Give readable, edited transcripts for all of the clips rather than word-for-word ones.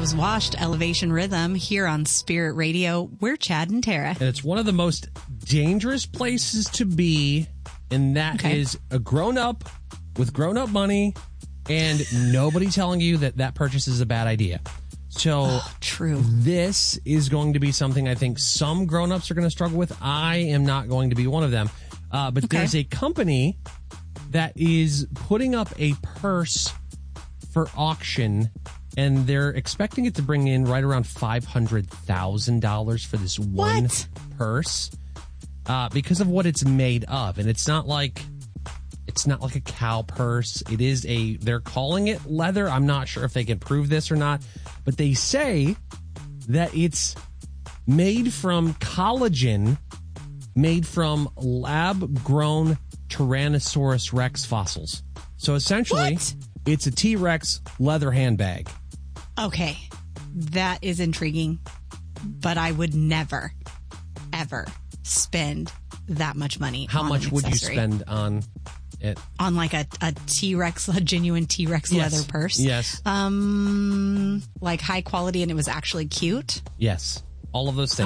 was Washed, Elevation Rhythm, here on Spirit Radio. We're Chad and Tara. And it's one of the most dangerous places to be, and that is a grown-up with grown-up money and nobody telling you that purchase is a bad idea. So true. This is going to be something I think some grown-ups are going to struggle with. I am not going to be one of them. But there's a company that is putting up a purse for auction, and they're expecting it to bring in right around $500,000 for this one purse because of what it's made of. And it's not like a cow purse. They're calling it leather. I'm not sure if they can prove this or not, but they say that it's made from collagen, made from lab-grown Tyrannosaurus Rex fossils. So essentially, it's a T-Rex leather handbag. Okay, that is intriguing, but I would never, ever spend that much money. How much would you spend on it? On like a T-Rex, a genuine T-Rex leather purse? Yes. Like high quality and it was actually cute? Yes. All of those things.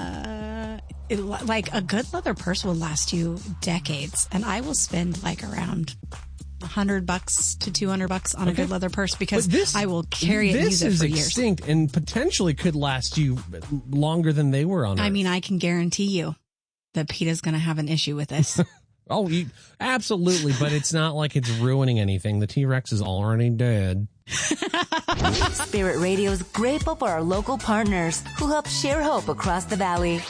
Like a good leather purse will last you decades, and I will spend like around $100 to $200 on a good leather purse because I will carry it and use it for years. This is extinct and potentially could last you longer than they were on Earth. I mean, I can guarantee you that PETA's going to have an issue with this. Absolutely, but it's not like it's ruining anything. The T-Rex is already dead. Spirit Radio is grateful for our local partners who help share hope across the valley.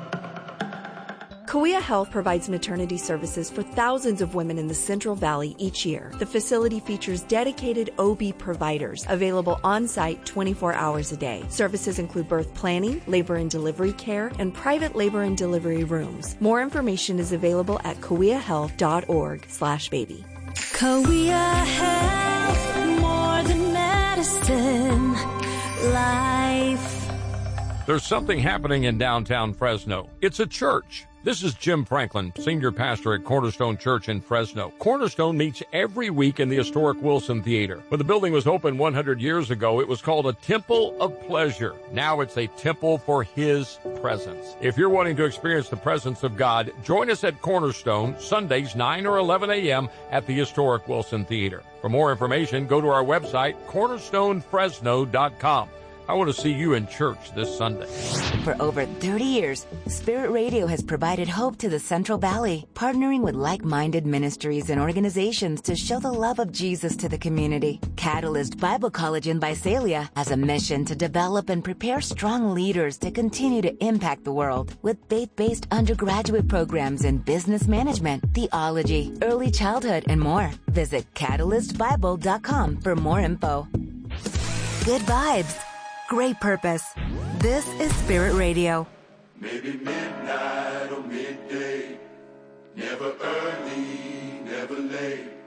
Kauai Health provides maternity services for thousands of women in the Central Valley each year. The facility features dedicated OB providers available on-site 24 hours a day. Services include birth planning, labor and delivery care, and private labor and delivery rooms. More information is available at kauaihealth.org/baby. Kauai Health, more than medicine, life. There's something happening in downtown Fresno. It's a church. This is Jim Franklin, senior pastor at Cornerstone Church in Fresno. Cornerstone meets every week in the historic Wilson Theater. When the building was opened 100 years ago, it was called a Temple of Pleasure. Now it's a temple for His presence. If you're wanting to experience the presence of God, join us at Cornerstone, Sundays 9 or 11 a.m. at the historic Wilson Theater. For more information, go to our website, cornerstonefresno.com. I want to see you in church this Sunday. For over 30 years, Spirit Radio has provided hope to the Central Valley, partnering with like-minded ministries and organizations to show the love of Jesus to the community. Catalyst Bible College in Visalia has a mission to develop and prepare strong leaders to continue to impact the world with faith-based undergraduate programs in business management, theology, early childhood, and more. Visit catalystbible.com for more info. Good vibes. Great purpose. This is Spirit Radio. Maybe midnight or midday, never early, never late.